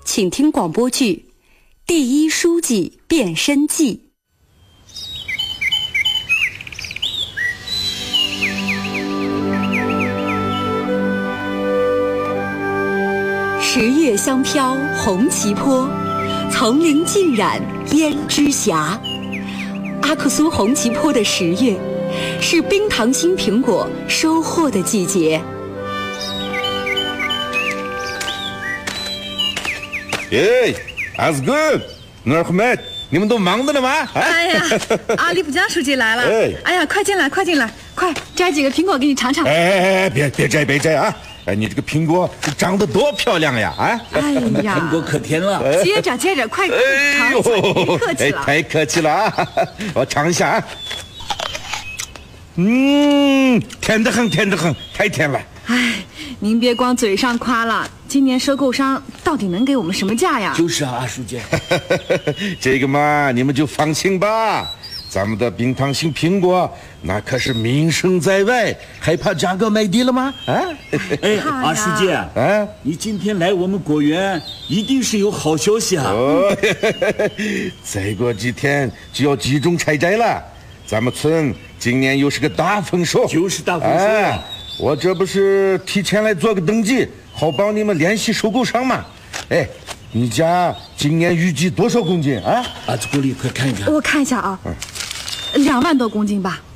请听广播剧《第一书记变身记》。10月香飘红旗坡，丛林尽染胭脂霞。阿克苏红旗坡的10月，是冰糖心苹果收获的季节。 耶，阿斯good，努尔赫麦，你们都忙着呢吗？ 哎呀，阿里卜江书记来了！哎呀，快进来，快进来，快摘几个苹果给你尝尝。 别摘啊！哎，你这个苹果长得多漂亮呀！啊！ 哎呀， 苹果可甜了。 接着，快尝一下，别客气了。 太客气了啊！我尝一下啊。甜得很，太甜了。 哎，您别光嘴上夸了，今年收购商到底能给我们什么价呀？ 就是啊，阿书记。 这个嘛，你们就放心吧。咱们的冰糖心苹果那可是名声在外，还怕价格卖低了吗？啊！ 哎，阿书记，你今天来我们果园，一定是有好消息啊！ 再过几天就要集中采摘了，咱们村今年又是个大丰收， 就是大丰收。 我这不是提前来做个登记，好帮你们联系收购商嘛。哎，你家今年预计多少公斤啊？ 阿祖国里，快看一看。 我看一下啊，2万多公斤吧。